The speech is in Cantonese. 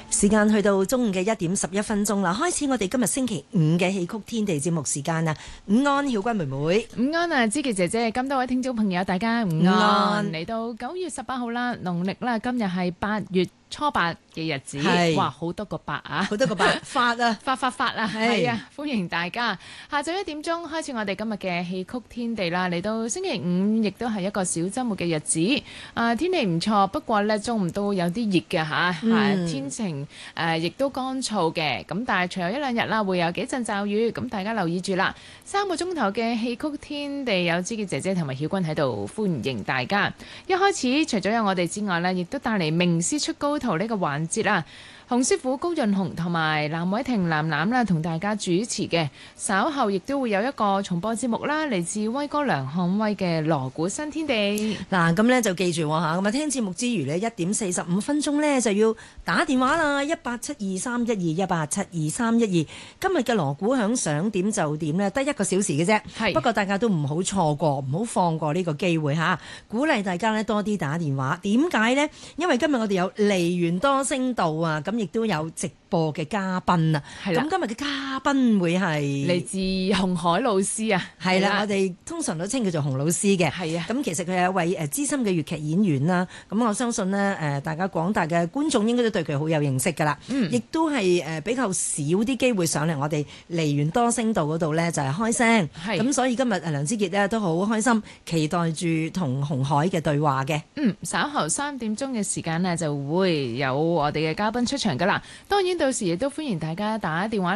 時間去到中午嘅1:11啦，開始我哋今日星期五嘅戲曲天地節目時間啊！午安，曉君妹妹， 午安啊，芝琪姐姐，咁多位聽眾朋友，大家午安。嚟到9月18號啦，農曆啦，今日係8月初8嘅日子，哇，好多個8啊， 好多個8發啊， 發啊，係啊，歡迎大家。下晝1點鐘開始我哋今日嘅戲曲天地啦，嚟到星期五亦都係一個小週末嘅日子，天氣唔錯，不過呢中午都有啲熱嘅嚇，天晴亦都乾燥嘅，咁但係隨後1-2日啦會有幾陣驟雨，咁大家留意住啦。3個鐘頭嘅戲曲天地有芝琪姐姐同埋曉君喺度歡迎大家。一開始除咗有我哋之外呢，亦都帶嚟名師出高徒呢個環節啦。洪師傅高潤雄同埋藍偉霆藍藍啦，同大家主持嘅。稍後亦都會有一個重播節目啦，嚟自威哥梁漢威嘅鑼鼓新天地。 嗱，咁咧就記住喎嚇，咁啊聽節目之餘呢1:45咧就要打電話啦，1872312 1872312。今日嘅鑼鼓響想點就點呢，得1個小時嘅啫。不過大家都唔好錯過，唔好放過呢個機會嚇。鼓勵大家呢多啲打電話。點解呢？因為今日我哋有梨園多聲道啊，咁亦都有直播嘅嘉賓啊。咁今日嘅嘉賓會係嚟自洪海老師啊。 係啦，我哋通常都稱佢做洪老師嘅。係啊。咁其實佢係一位資深嘅粵劇演員啦。咁我相信呢，大家廣大嘅觀眾應該都對佢好有認識㗎啦。亦都係比較少啲機會上嚟我哋梨園多聲道嗰度呢，就係開聲。咁所以今日梁之傑呢都好開心，期待住同洪海嘅對話嘅。 稍後3點鐘嘅時間呢，就會有我哋嘅嘉賓出場㗎啦。當然到時亦都歡迎大家打電話